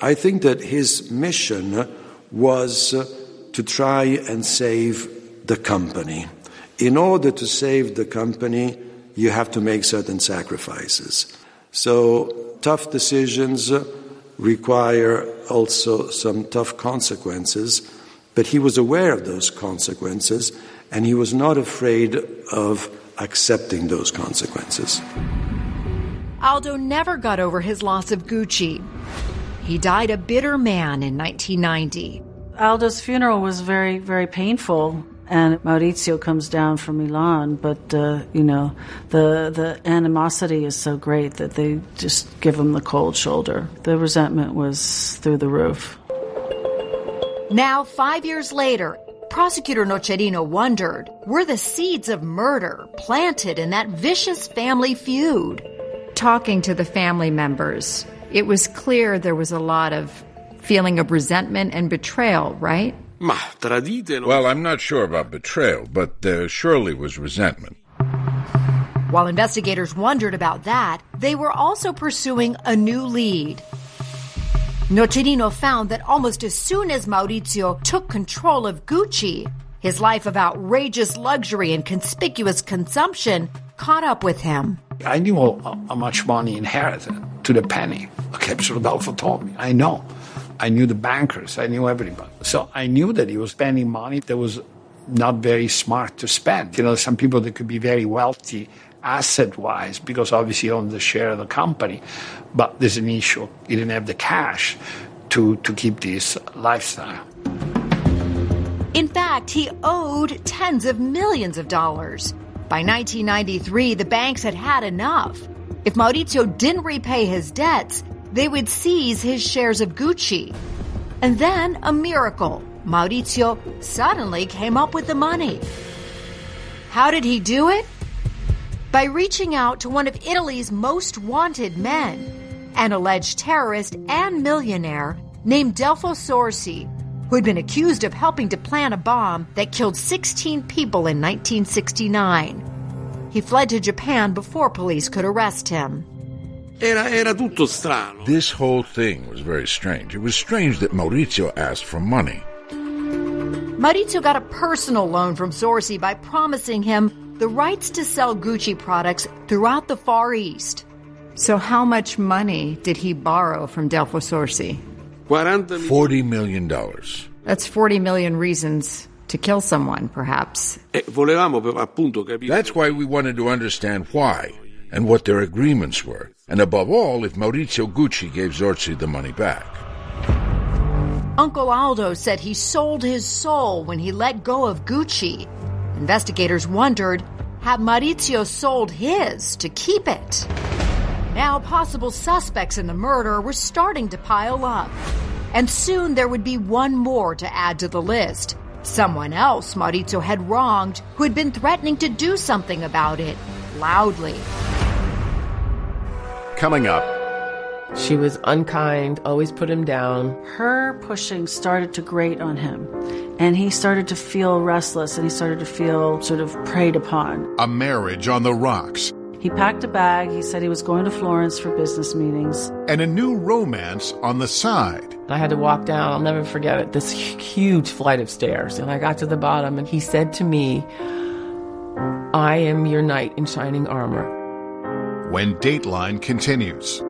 I think that his mission was to try and save the company. In order to save the company, you have to make certain sacrifices. So tough decisions require also some tough consequences, but he was aware of those consequences, and he was not afraid of accepting those consequences. Aldo never got over his loss of Gucci. He died a bitter man in 1990. Aldo's funeral was very, very painful, and Maurizio comes down from Milan, but, the animosity is so great that they just give him the cold shoulder. The resentment was through the roof. Now, 5 years later, prosecutor Nocerino wondered, were the seeds of murder planted in that vicious family feud? Talking to the family members, it was clear there was a lot of feeling of resentment and betrayal, right? Well, I'm not sure about betrayal, but there surely was resentment. While investigators wondered about that, they were also pursuing a new lead. Nocerino found that almost as soon as Maurizio took control of Gucci, his life of outrageous luxury and conspicuous consumption caught up with him. I knew how much money he inherited to the penny. Capsule Adolfo told me. I know. I knew the bankers. I knew everybody. So I knew that he was spending money that was not very smart to spend. Some people that could be very wealthy asset-wise because obviously he owned the share of the company. But there's an issue. He didn't have the cash to keep this lifestyle. In fact, he owed tens of millions of dollars. By 1993, the banks had had enough. If Maurizio didn't repay his debts, they would seize his shares of Gucci. And then, a miracle. Maurizio suddenly came up with the money. How did he do it? By reaching out to one of Italy's most wanted men, an alleged terrorist and millionaire named Delfo Sorsi, who had been accused of helping to plan a bomb that killed 16 people in 1969. He fled to Japan before police could arrest him. Era tutto strano. This whole thing was very strange. It was strange that Maurizio asked for money. Maurizio got a personal loan from Sorsi by promising him the rights to sell Gucci products throughout the Far East. So how much money did he borrow from Delfo Sorsi? $40 million. That's 40 million reasons to kill someone, perhaps. That's why we wanted to understand why and what their agreements were. And above all, if Maurizio Gucci gave Sorsi the money back. Uncle Aldo said he sold his soul when he let go of Gucci. Investigators wondered, had Maurizio sold his to keep it? Now possible suspects in the murder were starting to pile up. And soon there would be one more to add to the list. Someone else Maurizio had wronged who had been threatening to do something about it, loudly. Coming up. She was unkind, always put him down. Her pushing started to grate on him, and he started to feel restless, and he started to feel sort of preyed upon. A marriage on the rocks. He packed a bag. He said he was going to Florence for business meetings. And a new romance on the side. I had to walk down, I'll never forget it, this huge flight of stairs. And I got to the bottom, and he said to me, "I am your knight in shining armor." When Dateline continues.